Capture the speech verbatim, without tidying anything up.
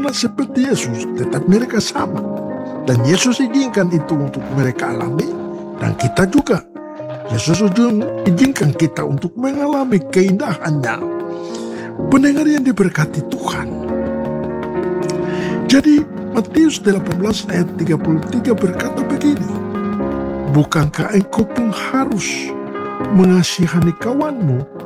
sempurna seperti Yesus, tetap mereka sama. Dan Yesus izinkan itu untuk mereka alami, dan kita juga. Yesus izinkan kita untuk mengalami keindahannya. Pendengar yang diberkati Tuhan. Jadi Matius delapan belas ayat tiga puluh tiga berkata begini, bukankah engkau pun harus mengasihani kawanmu